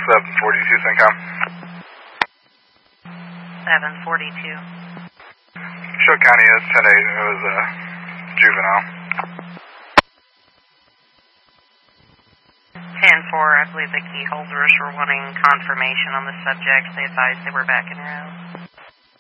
742 Syncom. 742. Show County is 10-8. It was juvenile. 10-4, I believe the key holders were wanting confirmation on the subject. They advised they were back in row.